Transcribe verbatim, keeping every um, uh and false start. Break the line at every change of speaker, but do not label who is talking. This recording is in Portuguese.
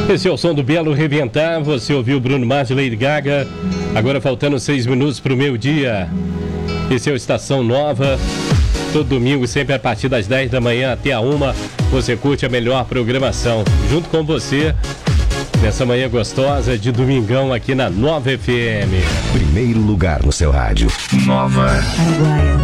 Esse é o som do Belo Reventar. Você ouviu Bruno Mars e Lady Gaga. Agora faltando seis minutos para o meio-dia. Esse é o Estação Nova. Todo domingo, sempre a partir das dez da manhã até a uma, você curte a melhor programação. Junto com você, nessa manhã gostosa de domingão aqui na Nova F M.
Primeiro lugar no seu rádio. Nova.
Araguaia